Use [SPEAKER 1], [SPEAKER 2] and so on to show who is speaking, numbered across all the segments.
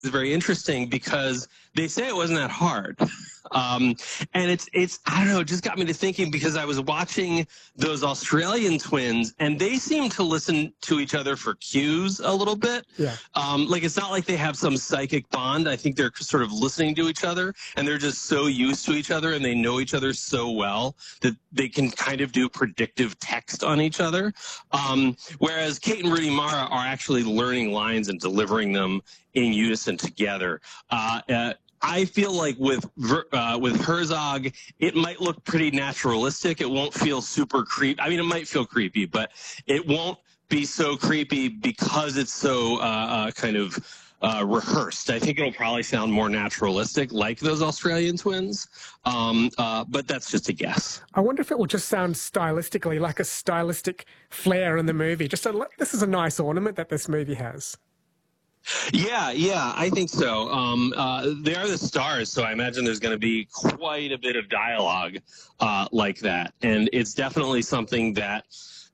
[SPEAKER 1] very interesting because they say it wasn't that hard. And it's I don't know, it just got me to thinking because I was watching those Australian twins and they seem to listen to each other for cues a little bit.
[SPEAKER 2] Yeah.
[SPEAKER 1] Like it's not like they have some psychic bond. I think they're sort of listening to each other and they're just so used to each other and they know each other so well that they can kind of do predictive text on each other. Whereas Kate and Rooney Mara are actually learning lines and delivering them in unison together. I feel like with Herzog, it might look pretty naturalistic. It won't feel super creepy. I mean, it might feel creepy, but it won't be so creepy because it's so kind of rehearsed. I think it'll probably sound more naturalistic, like those Australian twins. But that's just a guess.
[SPEAKER 2] I wonder if it will just sound stylistically like a stylistic flair in the movie. This is a nice ornament that this movie has.
[SPEAKER 1] Yeah, I think so. They are the stars, so I imagine there's going to be quite a bit of dialogue like that. And it's definitely something that,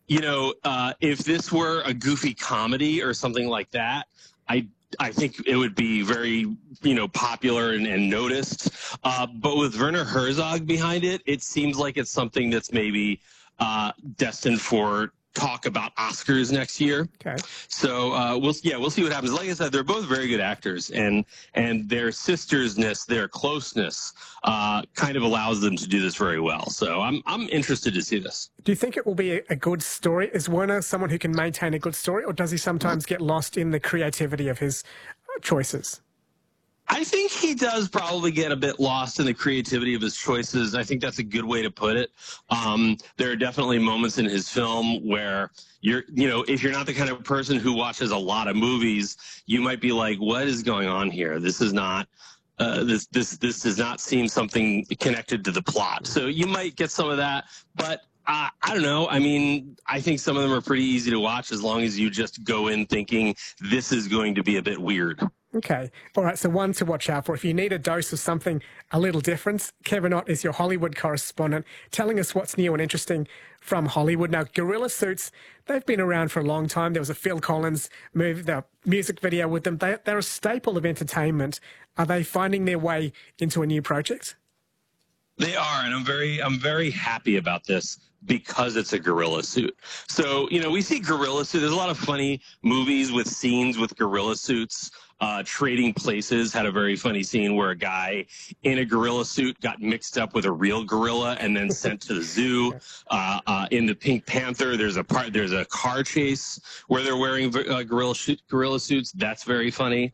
[SPEAKER 1] if this were a goofy comedy or something like that, I think it would be very, popular and noticed. But with Werner Herzog behind it, it seems like it's something that's maybe destined for talk about Oscars next year.
[SPEAKER 2] Okay.
[SPEAKER 1] So we'll see what happens. Like I said, they're both very good actors, and their sistersness, their closeness, kind of allows them to do this very well. So I'm interested to see this.
[SPEAKER 2] Do you think it will be a good story? Is Werner someone who can maintain a good story, or does he sometimes get lost in the creativity of his choices?
[SPEAKER 1] I think he does probably get a bit lost in the creativity of his choices. I think that's a good way to put it. There are definitely moments in his film where if you're not the kind of person who watches a lot of movies, you might be like, what is going on here? This is not, this does not seem something connected to the plot. So you might get some of that, but I don't know. I mean, I think some of them are pretty easy to watch as long as you just go in thinking this is going to be a bit weird.
[SPEAKER 2] Okay. All right. So one to watch out for. If you need a dose of something a little different, Kevin Ott is your Hollywood correspondent, telling us what's new and interesting from Hollywood. Now, Gorilla Suits, they've been around for a long time. There was a Phil Collins movie, the music video with them. They're a staple of entertainment. Are they finding their way into a new project?
[SPEAKER 1] They are, and I'm very happy about this because it's a gorilla suit. So, we see gorilla suit. There's a lot of funny movies with scenes with gorilla suits. Trading Places had a very funny scene where a guy in a gorilla suit got mixed up with a real gorilla and then sent to the zoo. In the Pink Panther, there's a car chase where they're wearing gorilla suits. That's very funny.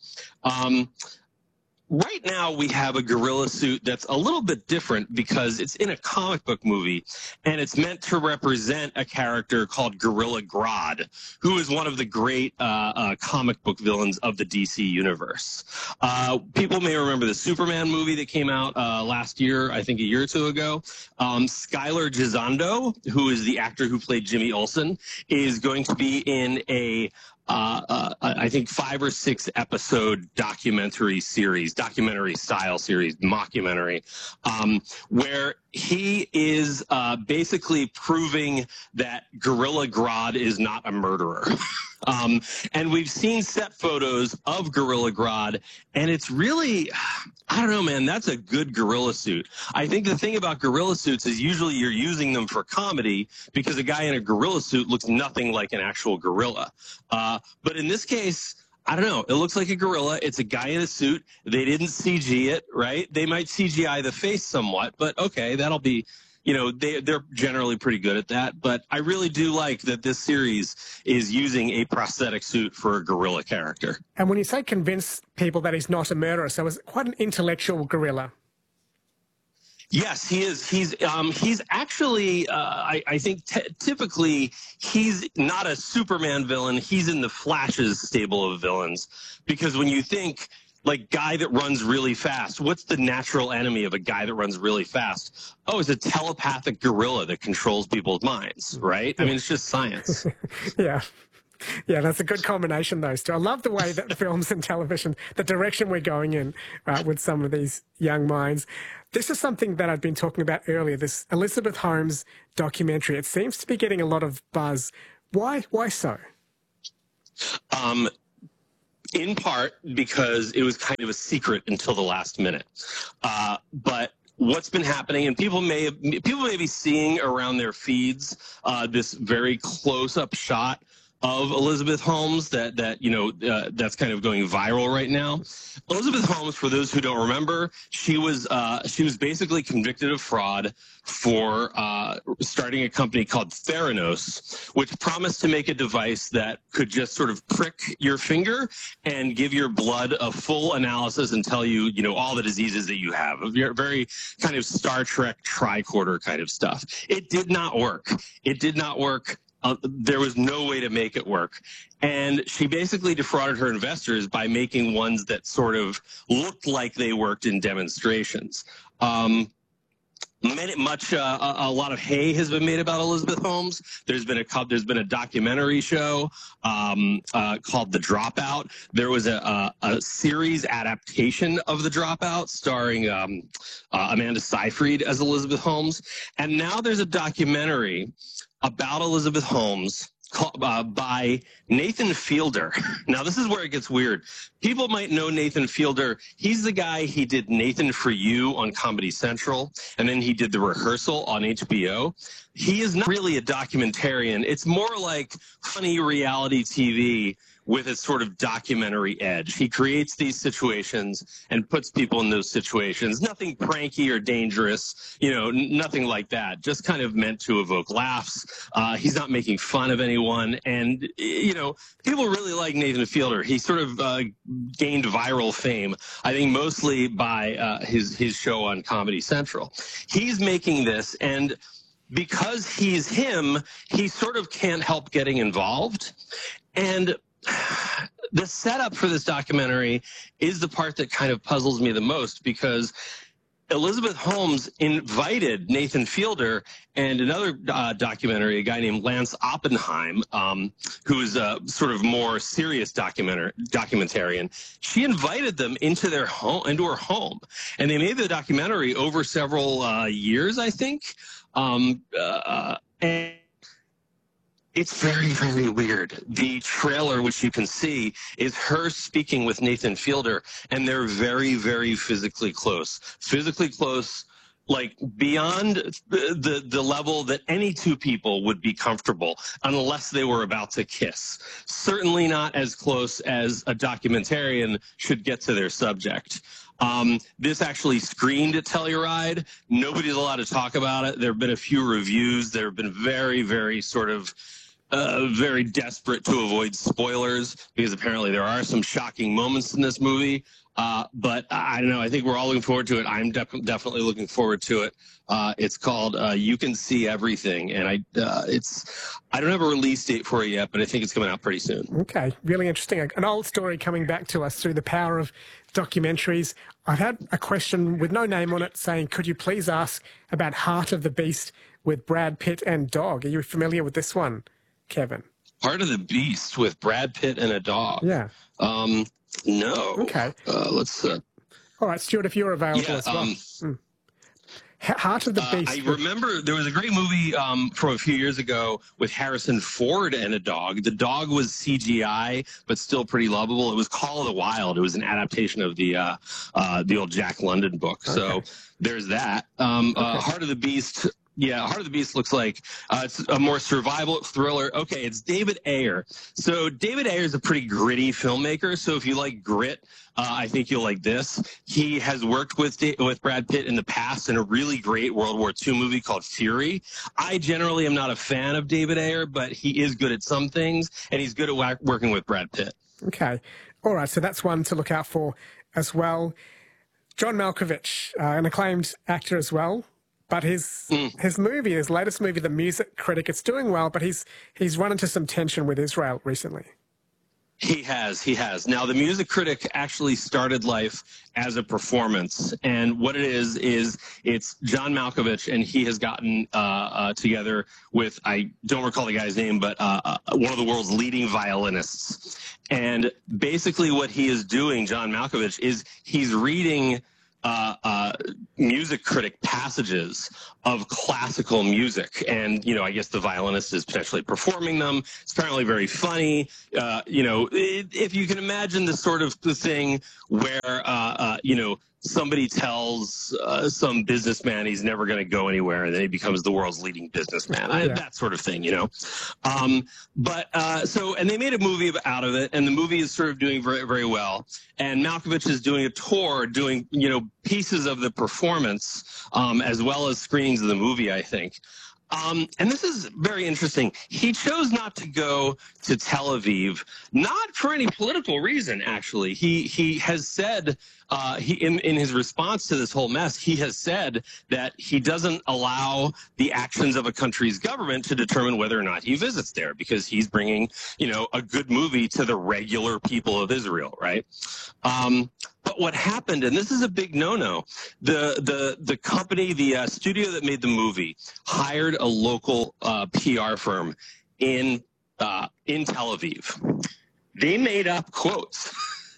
[SPEAKER 1] Right now, we have a gorilla suit that's a little bit different because it's in a comic book movie, and it's meant to represent a character called Gorilla Grodd, who is one of the great comic book villains of the DC universe. People may remember the Superman movie that came out last year, I think a year or two ago. Skylar Gisondo, who is the actor who played Jimmy Olsen, is going to be in a I think 5 or 6 episode documentary style series, mockumentary, where he is basically proving that Gorilla Grodd is not a murderer. And we've seen set photos of Gorilla Grodd, and it's really, I don't know, man, that's a good gorilla suit. I think the thing about gorilla suits is usually you're using them for comedy because a guy in a gorilla suit looks nothing like an actual gorilla. But in this case, I don't know. It looks like a gorilla. It's a guy in a suit. They didn't CG it, right? They might CGI the face somewhat, but okay, that'll be, they're generally pretty good at that. But I really do like that this series is using a prosthetic suit for a gorilla character.
[SPEAKER 2] And when you say convince people that he's not a murderer, so is it quite an intellectual gorilla?
[SPEAKER 1] Yes, he is. He's actually, I think typically he's not a Superman villain. He's in the Flash's stable of villains, because when you think like guy that runs really fast, what's the natural enemy of a guy that runs really fast? Oh, it's a telepathic gorilla that controls people's minds, right? I mean, it's just science.
[SPEAKER 2] Yeah. Yeah, that's a good combination, those two. I love the way that films and television, the direction we're going in with some of these young minds. This is something that I'd been talking about earlier, this Elizabeth Holmes documentary. It seems to be getting a lot of buzz. Why so?
[SPEAKER 1] in part because it was kind of a secret until the last minute. But what's been happening, and people may be seeing around their feeds this very close-up shot of Elizabeth Holmes that's kind of going viral right now. Elizabeth Holmes, for those who don't remember, she was basically convicted of fraud for starting a company called Theranos, which promised to make a device that could just sort of prick your finger and give your blood a full analysis and tell you, all the diseases that you have. Very kind of Star Trek tricorder kind of stuff. It did not work. It did not work. There was no way to make it work. And she basically defrauded her investors by making ones that sort of looked like they worked in demonstrations. A lot of hay has been made about Elizabeth Holmes. There's been a documentary show called The Dropout. There was a series adaptation of The Dropout starring Amanda Seyfried as Elizabeth Holmes. And now there's a documentary about Elizabeth Holmes by Nathan Fielder. Now, this is where it gets weird. People might know Nathan Fielder. He's the guy, he did Nathan For You on Comedy Central, and then he did The Rehearsal on HBO. He is not really a documentarian. It's more like funny reality TV with a sort of documentary edge. He creates these situations and puts people in those situations. Nothing pranky or dangerous, nothing like that. Just kind of meant to evoke laughs. He's not making fun of anyone. And, people really like Nathan Fielder. He sort of gained viral fame, I think mostly by his show on Comedy Central. He's making this, and because he's him, he sort of can't help getting involved. And the setup for this documentary is the part that kind of puzzles me the most, because Elizabeth Holmes invited Nathan Fielder and another documentary, a guy named Lance Oppenheim, who is a sort of more serious documentarian. She invited them into her home, and they made the documentary over several years, I think. And it's very, very weird. The trailer, which you can see, is her speaking with Nathan Fielder, and they're very, very physically close. Physically close, like beyond the level that any two people would be comfortable unless they were about to kiss. Certainly not as close as a documentarian should get to their subject. This actually screened at Telluride. Nobody's allowed to talk about it. There have been a few reviews. There have been very, very sort of very desperate to avoid spoilers, because apparently there are some shocking moments in this movie. But I don't know. I think we're all looking forward to it. I'm definitely looking forward to it. It's called You Can See Everything, and I don't have a release date for it yet, but I think it's coming out pretty soon.
[SPEAKER 2] Okay, really interesting. An old story coming back to us through the power of documentaries. I've had a question with no name on it saying, could you please ask about Heart of the Beast with Brad Pitt and dog? Are you familiar with this one, Kevin?
[SPEAKER 1] Heart of the Beast with Brad Pitt and a dog?
[SPEAKER 2] Yeah.
[SPEAKER 1] No.
[SPEAKER 2] Okay.
[SPEAKER 1] Let's.
[SPEAKER 2] All right, Stuart, if you're available as well. Heart of the Beast.
[SPEAKER 1] I remember there was a great movie from a few years ago with Harrison Ford and a dog. The dog was CGI, but still pretty lovable. It was Call of the Wild. It was an adaptation of the old Jack London book. Okay. So there's that. Okay. Heart of the Beast. Yeah, Heart of the Beast looks like it's a more survival thriller. Okay, it's David Ayer. So David Ayer is a pretty gritty filmmaker. So if you like grit, I think you'll like this. He has worked with Brad Pitt in the past in a really great World War II movie called Fury. I generally am not a fan of David Ayer, but he is good at some things, and he's good at working with Brad Pitt.
[SPEAKER 2] Okay. All right, so that's one to look out for as well. John Malkovich, an acclaimed actor as well. But his movie, his latest movie, The Music Critic, it's doing well, but he's run into some tension with Israel recently.
[SPEAKER 1] He has. Now, The Music Critic actually started life as a performance, and what it is it's John Malkovich, and he has gotten together with, I don't recall the guy's name, but one of the world's leading violinists. And basically what he is doing, John Malkovich, is he's reading music critic passages of classical music, and I guess the violinist is potentially performing them. It's apparently very funny. If you can imagine the sort of the thing where somebody tells some businessman he's never going to go anywhere, and then he becomes the world's leading businessman. That sort of thing, and they made a movie out of it, and the movie is sort of doing very, very well. And Malkovich is doing a tour, doing pieces of the performance, as well as screenings of the movie, I think. And this is very interesting. He chose not to go to Tel Aviv, not for any political reason, actually. He has said, in his response to this whole mess, he has said that he doesn't allow the actions of a country's government to determine whether or not he visits there, because he's bringing, a good movie to the regular people of Israel, right? But what happened, and this is a big no-no, the company, the studio that made the movie, hired a local PR firm in Tel Aviv. They made up quotes.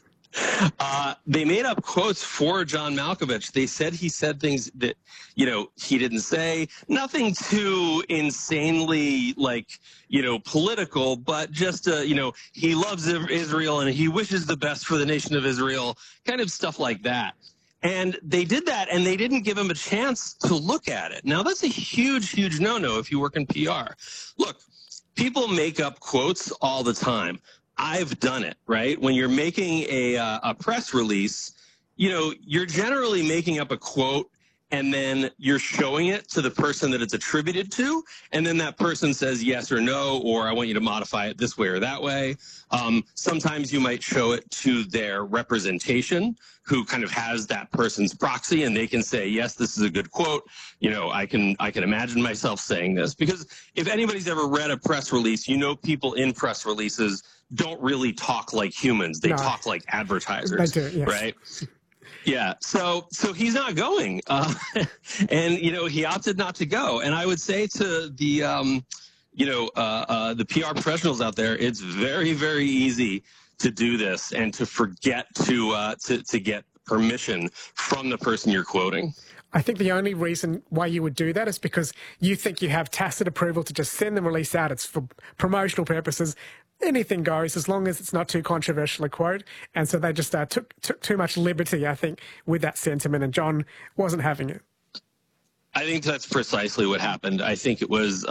[SPEAKER 1] They made up quotes for John Malkovich. They said he said things that, he didn't say. Nothing too insanely, political, but just, he loves Israel and he wishes the best for the nation of Israel, kind of stuff like that. And they did that, and they didn't give him a chance to look at it. Now, that's a huge, huge no-no if you work in PR. Look, people make up quotes all the time. I've done it, right? When you're making a press release, you're generally making up a quote, and then you're showing it to the person that it's attributed to, and then that person says yes or no, or I want you to modify it this way or that way. Sometimes you might show it to their representation, who kind of has that person's proxy, and they can say, yes, this is a good quote. I can imagine myself saying this, because if anybody's ever read a press release, people in press releases don't really talk like humans. They talk like advertisers,
[SPEAKER 2] they do, yes.
[SPEAKER 1] Right? Yeah. So he's not going, and he opted not to go. And I would say to the PR professionals out there, it's very, very easy to do this and to forget to get permission from the person you're quoting.
[SPEAKER 2] I think the only reason why you would do that is because you think you have tacit approval to just send the release out. It's for promotional purposes. Anything goes as long as it's not too controversial a quote. And so they just took too much liberty, I think, with that sentiment, and John wasn't having it.
[SPEAKER 1] I think that's precisely what happened. I think it was,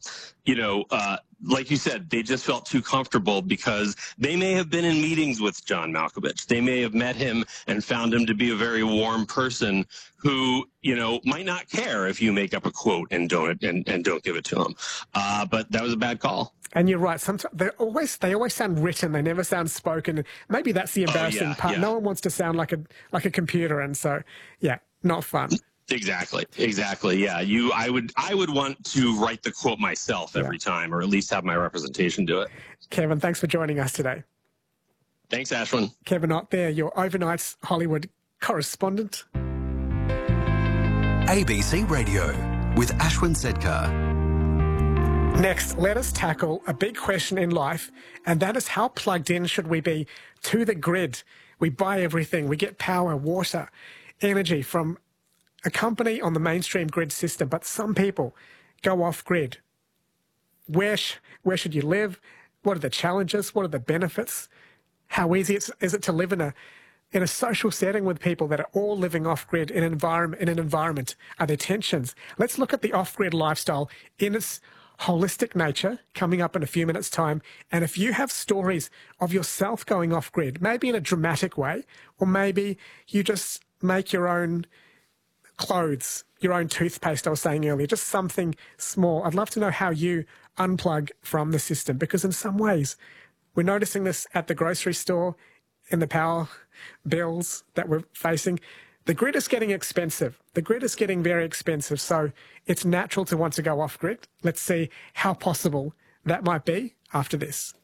[SPEAKER 1] like you said, they just felt too comfortable because they may have been in meetings with John Malkovich. They may have met him and found him to be a very warm person who, might not care if you make up a quote and don't give it to him. But that was a bad call.
[SPEAKER 2] And you're right. Sometimes they always sound written. They never sound spoken. Maybe that's the embarrassing part. Yeah. No one wants to sound like a computer, and so not fun.
[SPEAKER 1] Exactly. Yeah. I would want to write the quote myself every time, or at least have my representation do it.
[SPEAKER 2] Kevin, thanks for joining us today.
[SPEAKER 1] Thanks, Ashwin.
[SPEAKER 2] Kevin Ott there, your overnight Hollywood correspondent.
[SPEAKER 3] ABC Radio with Ashwin Sedkar.
[SPEAKER 2] Next, let us tackle a big question in life, and that is, how plugged in should we be to the grid? We buy everything. We get power, water, energy from a company on the mainstream grid system, but some people go off grid. Where should you live? What are the challenges? What are the benefits? How easy is it to live in a social setting with people that are all living off grid in an environment? Are there tensions? Let's look at the off grid lifestyle in its holistic nature coming up in a few minutes' time. And if you have stories of yourself going off grid, maybe in a dramatic way, or maybe you just make your own clothes, your own toothpaste, I was saying earlier, just something small. I'd love to know how you unplug from the system, because in some ways we're noticing this at the grocery store, in the power bills that we're facing. The grid is getting expensive. The grid is getting very expensive. So it's natural to want to go off grid. Let's see how possible that might be after this.